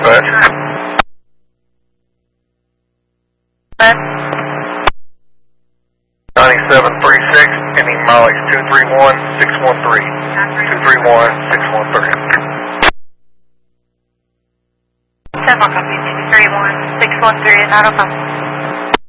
that. 9736, ending mileage 231613. 231613. 10 copy, 231613, not a problem.